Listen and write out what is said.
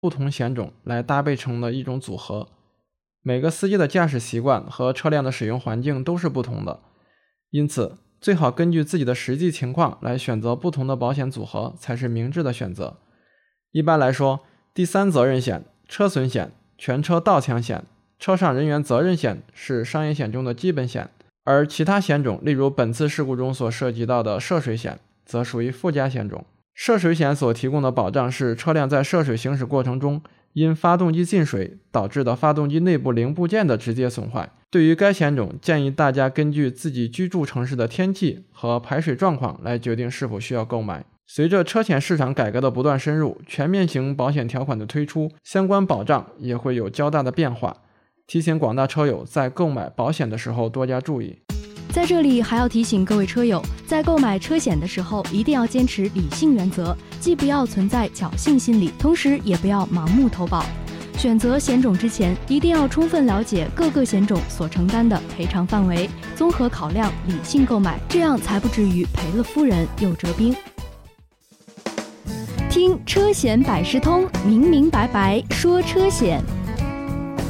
不同险种来搭配成的一种组合。每个司机的驾驶习惯和车辆的使用环境都是不同的，因此最好根据自己的实际情况来选择不同的保险组合才是明智的选择。一般来说，第三责任险、车损险、全车盗抢险、车上人员责任险是商业险中的基本险，而其他险种，例如本次事故中所涉及到的涉水险，则属于附加险种。涉水险所提供的保障是车辆在涉水行驶过程中因发动机进水导致的发动机内部零部件的直接损坏。对于该险种，建议大家根据自己居住城市的天气和排水状况来决定是否需要购买。随着车险市场改革的不断深入，全面型保险条款的推出，相关保障也会有较大的变化。提醒广大车友在购买保险的时候多加注意。 在这里还要提醒各位车友，在购买车险的时候一定要坚持理性原则，既不要存在侥幸心理，同时也不要盲目投保。选择险种之前，一定要充分了解各个险种所承担的赔偿范围，综合考量，理性购买，这样才不至于赔了夫人又折兵。听车险百事通，明明白白说车险。